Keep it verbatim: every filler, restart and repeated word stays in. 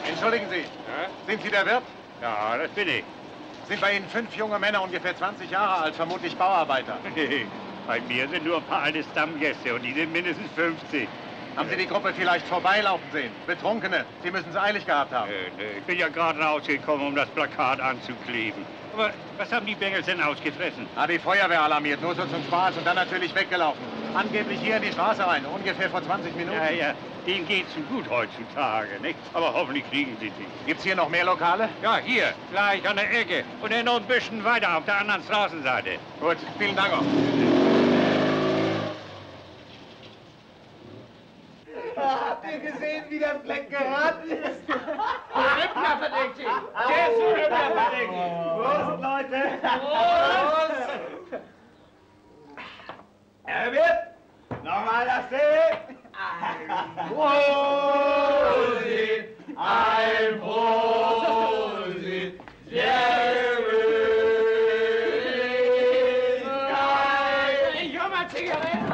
Entschuldigen Sie, Ja? sind Sie der Wirt? Ja, das bin ich. Sind bei Ihnen fünf junge Männer, ungefähr zwanzig Jahre alt, vermutlich Bauarbeiter. Bei mir sind nur ein paar alte Stammgäste und die sind mindestens fünfzig. Haben Sie die Gruppe vielleicht vorbeilaufen sehen? Betrunkene. Sie müssen es eilig gehabt haben. Äh, nee, ich bin ja gerade rausgekommen, um das Plakat anzukleben. Aber was haben die Bengels denn ausgefressen? Hat die Feuerwehr alarmiert, nur so zum Spaß und dann natürlich weggelaufen. Angeblich hier in die Straße rein, ungefähr vor zwanzig Minuten. Ja, ja, denen geht's so gut heutzutage, nicht? Aber hoffentlich kriegen sie die. Gibt's hier noch mehr Lokale? Ja, hier, gleich an der Ecke und dann noch ein bisschen weiter auf der anderen Straßenseite. Gut, vielen Dank auch. Habt ihr gesehen, wie der Fleck geraten ist? Olympia-Verdächtig! Der ist Olympia-Verdächtig! Prost, Leute! Prost! Er wird nochmal das Sehen! Prosit! Ein Prosit! Der Ich hol mal Zigaretten!